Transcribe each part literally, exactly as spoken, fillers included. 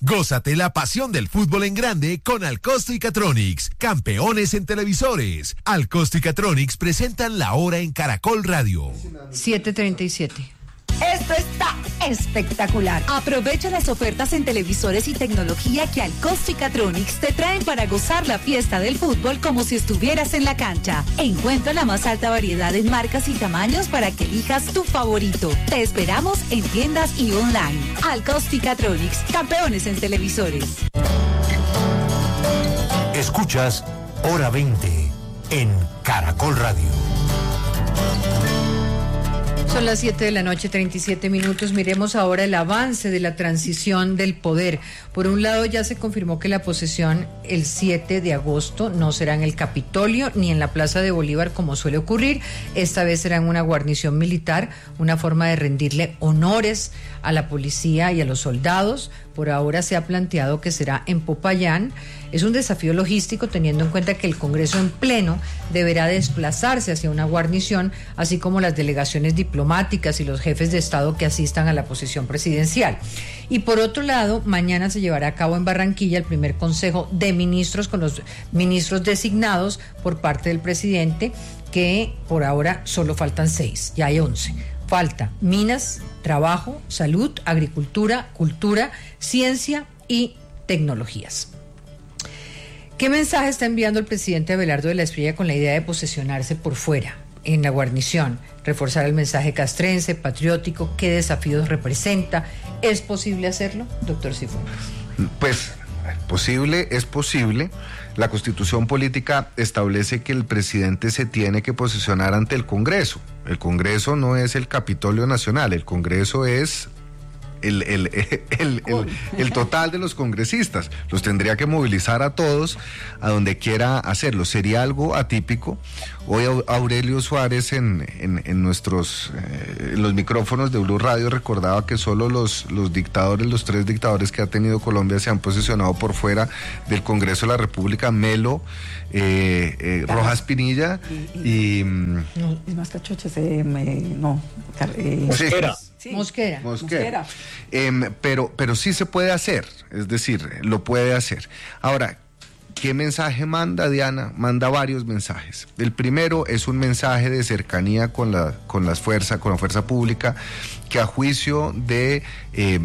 Gózate la pasión del fútbol en grande con Alcosto y Catronics, campeones en televisores. Alcosto y Catronics presentan La Hora en Caracol Radio. siete treinta y siete. Esto está espectacular. Aprovecha las ofertas en televisores y tecnología que Alcosto y Catronics te traen para gozar la fiesta del fútbol como si estuvieras en la cancha. Encuentra la más alta variedad en marcas y tamaños para que elijas tu favorito. Te esperamos en tiendas y online. Alcosto y Catronics, campeones en televisores. Escuchas Hora veinte en Caracol Radio. Son las siete de la noche, treinta y siete minutos. Miremos ahora el avance de la transición del poder. Por un lado, ya se confirmó que la posesión el siete de agosto no será en el Capitolio ni en la Plaza de Bolívar como suele ocurrir. Esta vez será en una guarnición militar, una forma de rendirle honores a la policía y a los soldados. Por ahora se ha planteado que será en Popayán. Es un desafío logístico teniendo en cuenta que el Congreso en pleno deberá desplazarse hacia una guarnición, así como las delegaciones diplomáticas y los jefes de Estado que asistan a la posesión presidencial. Y por otro lado, mañana se llevará a cabo en Barranquilla el primer Consejo de Ministros con los ministros designados por parte del presidente, que por ahora solo faltan seis, ya hay once. Falta Minas, Trabajo, Salud, Agricultura, Cultura, Ciencia y Tecnologías. ¿Qué mensaje está enviando el presidente Abelardo de la Espriella con la idea de posesionarse por fuera, en la guarnición? Reforzar el mensaje castrense, patriótico, ¿qué desafíos representa? ¿Es posible hacerlo, doctor Cifuentes? Pues, posible, es posible. La Constitución Política establece que el presidente se tiene que posesionar ante el Congreso. El Congreso no es el Capitolio Nacional, el Congreso es El, el, el, el, el, el total de los congresistas. Los tendría que movilizar a todos a donde quiera hacerlo. Sería algo atípico. Hoy Aurelio Suárez en, en, en nuestros eh, en los micrófonos de Blue Radio recordaba que solo los, los dictadores, los tres dictadores que ha tenido Colombia se han posicionado por fuera del Congreso de la República: Melo, eh, eh, Rojas Pinilla y... y, y no, es más cachoches, eh, me, no. Eh, Mosquera. Sí. Mosquera. Mosquera. Eh, pero, pero sí se puede hacer, es decir, lo puede hacer. Ahora, ¿qué mensaje manda, Diana? Manda varios mensajes. El primero es un mensaje de cercanía con la, con las fuerzas, con la fuerza pública, que a juicio de, eh,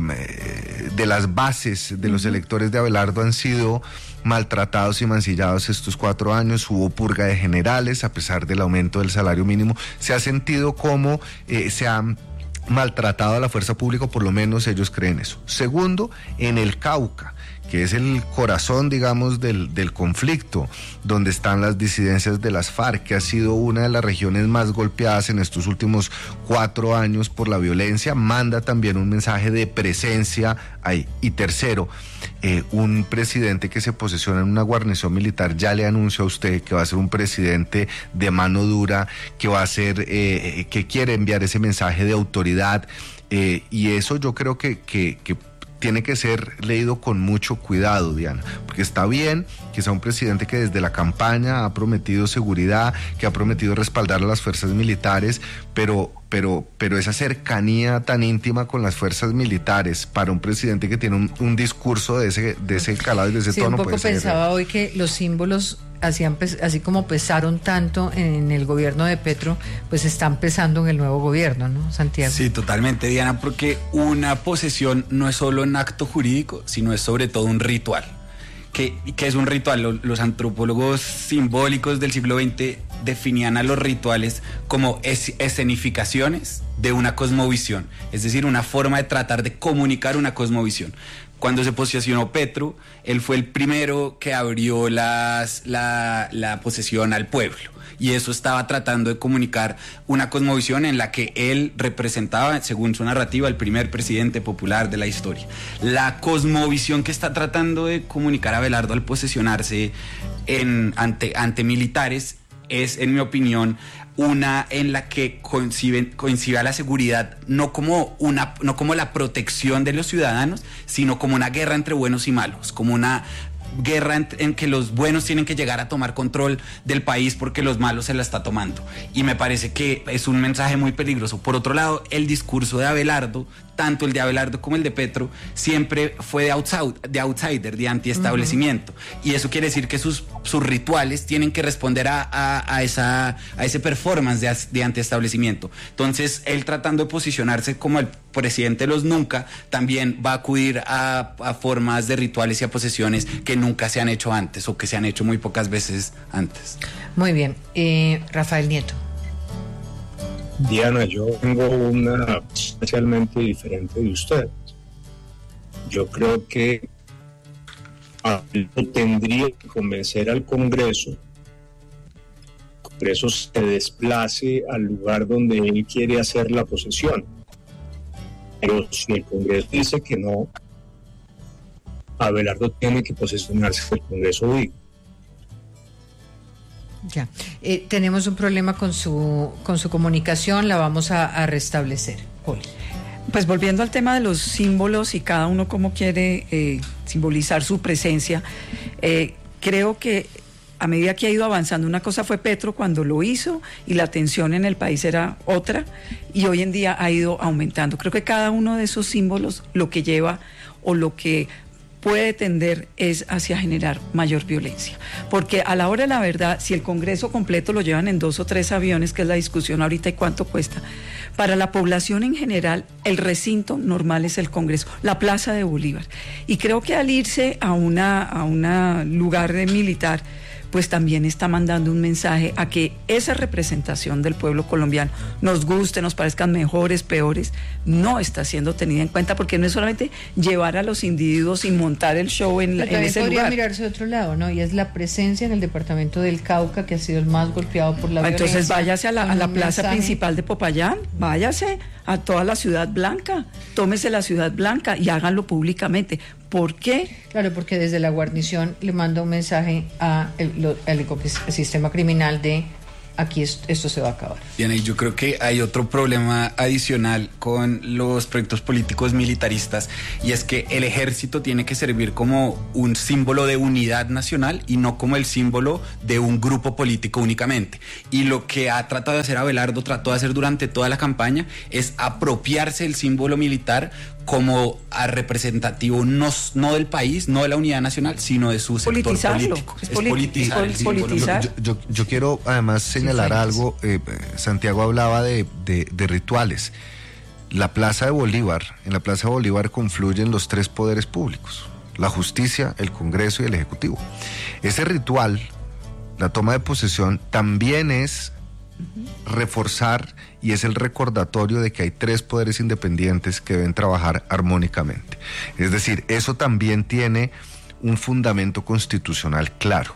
de las bases de los electores de Abelardo han sido maltratados y mancillados estos cuatro años. Hubo purga de generales, a pesar del aumento del salario mínimo. Se ha sentido como eh, se han maltratado a la fuerza pública, por lo menos ellos creen eso. Segundo, en el Cauca, que es el corazón, digamos, del, del conflicto, donde están las disidencias de las FARC, que ha sido una de las regiones más golpeadas en estos últimos cuatro años por la violencia, manda también un mensaje de presencia ahí. Y tercero, eh, un presidente que se posesiona en una guarnición militar ya le anunció a usted que va a ser un presidente de mano dura, que va a ser, eh, que quiere enviar ese mensaje de autoridad, eh, y eso yo creo que, que, que tiene que ser leído con mucho cuidado, Diana, porque está bien que sea un presidente que desde la campaña ha prometido seguridad, que ha prometido respaldar a las fuerzas militares, pero, pero, pero esa cercanía tan íntima con las fuerzas militares para un presidente que tiene un, un discurso de ese, de ese calado y de ese sí, tono. Un poco pensaba hoy que los símbolos, hacían, así como pesaron tanto en el gobierno de Petro, pues están pesando en el nuevo gobierno, ¿no, Santiago? Sí, totalmente, Diana, porque una posesión no es solo un acto jurídico, sino es sobre todo un ritual. ¿Qué, qué es un ritual? Los antropólogos simbólicos del siglo veinte definían a los rituales como es, escenificaciones de una cosmovisión, es decir, una forma de tratar de comunicar una cosmovisión. Cuando se posesionó Petro, él fue el primero que abrió las, la, la posesión al pueblo. Y eso estaba tratando de comunicar una cosmovisión en la que él representaba, según su narrativa, el primer presidente popular de la historia. La cosmovisión que está tratando de comunicar Abelardo al posesionarse en, ante, ante militares es, en mi opinión, una en la que coincide, coincide a la seguridad no como, una, no como la protección de los ciudadanos, sino como una guerra entre buenos y malos, como una guerra en, en que los buenos tienen que llegar a tomar control del país porque los malos se la está tomando. Y me parece que es un mensaje muy peligroso. Por otro lado, el discurso de Abelardo tanto el de Abelardo como el de Petro, siempre fue de, outside, de outsider, de antiestablecimiento. Uh-huh. Y eso quiere decir que sus, sus rituales tienen que responder a, a, a, esa, a ese performance de, de antiestablecimiento. Entonces, él tratando de posicionarse como el presidente de los nunca, también va a acudir a, a formas de rituales y a posesiones que nunca se han hecho antes o que se han hecho muy pocas veces antes. Muy bien. Eh, Rafael Nieto. Diana, yo tengo una especialmente diferente de usted. Yo creo que tendría que convencer al Congreso, el Congreso se desplace al lugar donde él quiere hacer la posesión. Pero si el Congreso dice que no, Abelardo tiene que posesionarse que el Congreso diga. Ya, eh, tenemos un problema con su con su comunicación, la vamos a, a restablecer. Poli. Pues volviendo al tema de los símbolos y cada uno cómo quiere eh, simbolizar su presencia, eh, creo que a medida que ha ido avanzando, una cosa fue Petro cuando lo hizo y la tensión en el país era otra, y hoy en día ha ido aumentando. Creo que cada uno de esos símbolos lo que lleva o lo que puede tender es hacia generar mayor violencia, porque a la hora de la verdad, si el Congreso completo lo llevan en dos o tres aviones, que es la discusión ahorita y cuánto cuesta, para la población en general, el recinto normal es el Congreso, la Plaza de Bolívar, y creo que al irse a una a un lugar militar, pues también está mandando un mensaje a que esa representación del pueblo colombiano, nos guste, nos parezcan mejores, peores, no está siendo tenida en cuenta, porque no es solamente llevar a los individuos y montar el show en, la, en ese podría lugar. mirarse de otro lado, ¿no? Y es la presencia en el departamento del Cauca, que ha sido el más golpeado por la Entonces violencia. Entonces váyase a la, a la plaza mensaje. principal de Popayán, váyase a toda la Ciudad Blanca, tómese la Ciudad Blanca y háganlo públicamente. ¿Por qué? Claro, porque desde la guarnición le manda un mensaje a el, lo, al ecosistema criminal de aquí es, esto se va a acabar. Bien, y yo creo que hay otro problema adicional con los proyectos políticos militaristas, y es que el ejército tiene que servir como un símbolo de unidad nacional y no como el símbolo de un grupo político únicamente. Y lo que ha tratado de hacer Abelardo, trató de hacer durante toda la campaña, es apropiarse del símbolo militar como a representativo no, no del país, no de la unidad nacional, sino de su sector político. Es, es politi- politizar el símbolo. Yo, yo, yo quiero además señalar sí, algo, eh, Santiago hablaba de, de, de rituales. La Plaza de Bolívar, en la Plaza de Bolívar confluyen los tres poderes públicos, la justicia, el Congreso y el Ejecutivo. Ese ritual, la toma de posesión, también es reforzar y es el recordatorio de que hay tres poderes independientes que deben trabajar armónicamente. Es decir, eso también tiene un fundamento constitucional claro.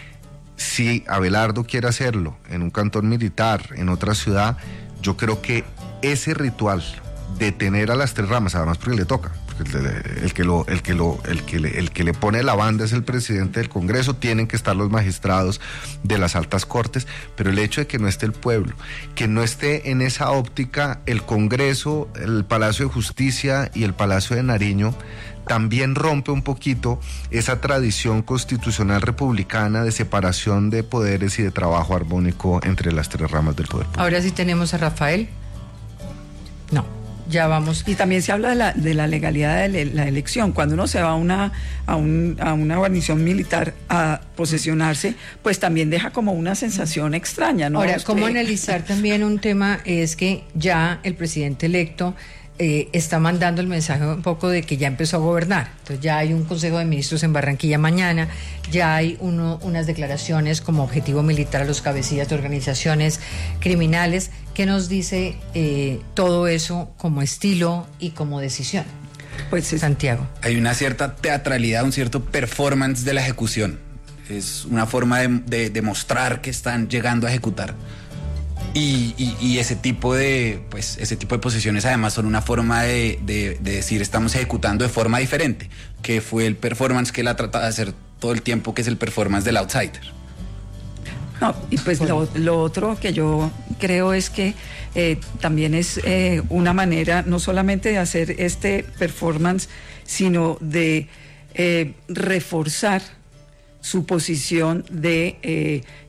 Si Abelardo quiere hacerlo en un cantón militar, en otra ciudad, yo creo que ese ritual de tener a las tres ramas, además porque le toca, porque el, el que lo, el que lo, el que le, el que le pone la banda es el presidente del Congreso, tienen que estar los magistrados de las altas cortes, pero el hecho de que no esté el pueblo, que no esté en esa óptica el Congreso, el Palacio de Justicia y el Palacio de Nariño, también rompe un poquito esa tradición constitucional republicana de separación de poderes y de trabajo armónico entre las tres ramas del poder público. Ahora sí tenemos a Rafael. No, ya vamos. Y también se habla de la, de la legalidad de la elección. Cuando uno se va a una, a, un, a una guarnición militar a posesionarse, pues también deja como una sensación extraña, ¿no? Ahora, Usted... ¿cómo analizar también un tema? Es que ya el presidente electo Eh, está mandando el mensaje un poco de que ya empezó a gobernar. Entonces ya hay un Consejo de Ministros en Barranquilla mañana, ya hay uno, unas declaraciones como objetivo militar a los cabecillas de organizaciones criminales. ¿Qué nos dice eh, todo eso como estilo y como decisión? Pues Santiago. Hay una cierta teatralidad, un cierto performance de la ejecución. Es una forma de, de, de mostrar que están llegando a ejecutar. Y, y, y ese tipo de pues ese tipo de posiciones además son una forma de, de, de decir estamos ejecutando de forma diferente, que fue el performance que él ha tratado de hacer todo el tiempo, que es el performance del outsider. No, y pues lo, lo otro que yo creo es que eh, también es eh, una manera no solamente de hacer este performance, sino de eh, reforzar su posición de eh,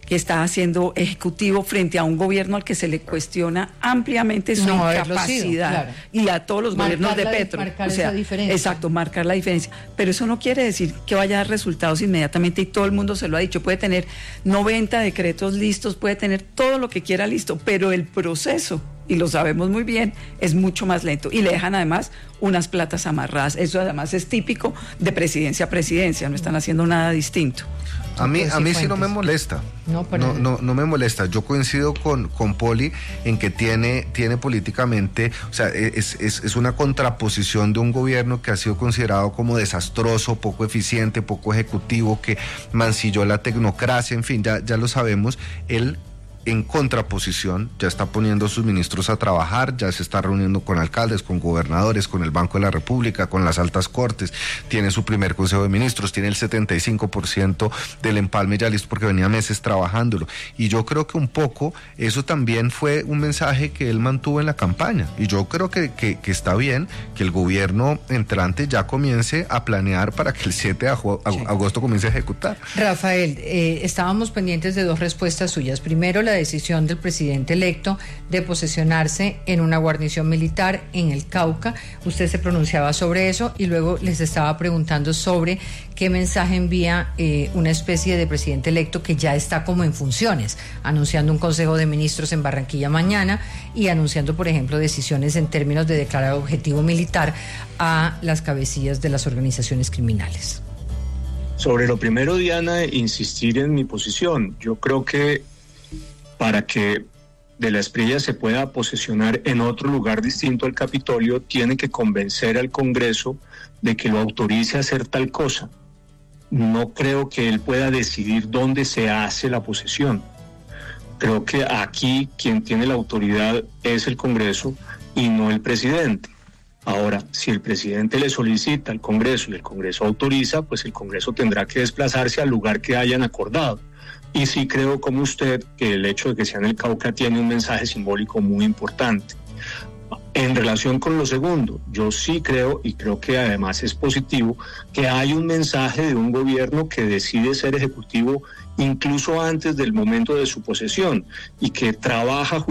que está haciendo ejecutivo frente a un gobierno al que se le cuestiona ampliamente su No haberlo incapacidad sido, claro. y a todos los Marcar gobiernos de la- Petro. marcar O sea, esa diferencia. exacto, marcar la diferencia. Pero eso no quiere decir que vaya a dar resultados inmediatamente y todo el mundo se lo ha dicho. Puede tener noventa decretos listos, puede tener todo lo que quiera listo, pero el proceso, y lo sabemos muy bien, es mucho más lento y le dejan además unas platas amarradas. Eso además es típico de presidencia a presidencia, no están haciendo nada distinto. A mí, a mí sí no Consecuentes. me molesta. No, para no, nada. no, no me molesta. Yo coincido con, con Poli en que tiene, tiene políticamente, o sea, es, es, es una contraposición de un gobierno que ha sido considerado como desastroso, poco eficiente, poco ejecutivo, que mancilló la tecnocracia, en fin, ya, ya lo sabemos. Él, en contraposición, ya está poniendo a sus ministros a trabajar, ya se está reuniendo con alcaldes, con gobernadores, con el Banco de la República, con las altas cortes, tiene su primer consejo de ministros, tiene el setenta y cinco por ciento del empalme ya listo porque venía meses trabajándolo. Y yo creo que un poco eso también fue un mensaje que él mantuvo en la campaña. Y yo creo que, que, que está bien que el gobierno entrante ya comience a planear para que el siete de agosto comience a ejecutar. Rafael, eh, estábamos pendientes de dos respuestas suyas. Primero, la decisión del presidente electo de posesionarse en una guarnición militar en el Cauca. Usted se pronunciaba sobre eso y luego les estaba preguntando sobre qué mensaje envía eh, una especie de presidente electo que ya está como en funciones, anunciando un consejo de ministros en Barranquilla mañana y anunciando, por ejemplo, decisiones en términos de declarar objetivo militar a las cabecillas de las organizaciones criminales. Sobre lo primero, Diana, insistir en mi posición. Yo creo que para que De la Espriella se pueda posesionar en otro lugar distinto al Capitolio, tiene que convencer al Congreso de que lo autorice a hacer tal cosa. No creo que él pueda decidir dónde se hace la posesión. Creo que aquí quien tiene la autoridad es el Congreso y no el presidente. Ahora, si el presidente le solicita al Congreso y el Congreso autoriza, pues el Congreso tendrá que desplazarse al lugar que hayan acordado. Y sí creo, como usted, que el hecho de que sea en el Cauca tiene un mensaje simbólico muy importante. En relación con lo segundo, yo sí creo, y creo que además es positivo, que hay un mensaje de un gobierno que decide ser ejecutivo incluso antes del momento de su posesión y que trabaja